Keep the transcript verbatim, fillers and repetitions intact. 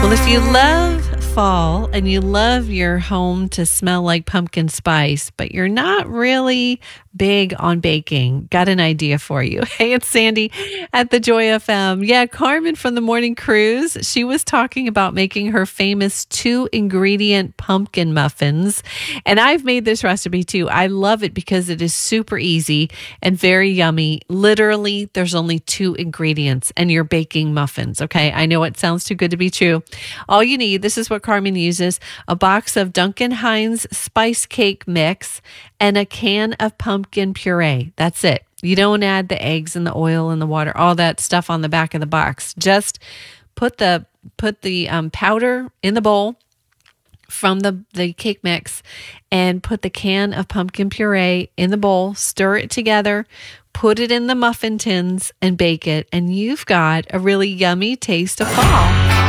Well, if you love fall and you love your home to smell like pumpkin spice, but you're not really big on baking, got an idea for you. Hey, it's Sandy at the Joy F M. Yeah, Carmen from the Morning Cruise, she was talking about making her famous two ingredient pumpkin muffins. And I've made this recipe too. I love it because it is super easy and very yummy. Literally, there's only two ingredients and you're baking muffins. Okay, I know it sounds too good to be true. All you need, this is what Carmen uses, a box of Duncan Hines spice cake mix and a can of pumpkin puree. That's it. You don't add the eggs and the oil and the water, all that stuff on the back of the box. Just put the put the um, powder in the bowl from the, the cake mix and put the can of pumpkin puree in the bowl, stir it together, put it in the muffin tins and bake it. And you've got a really yummy taste of fall.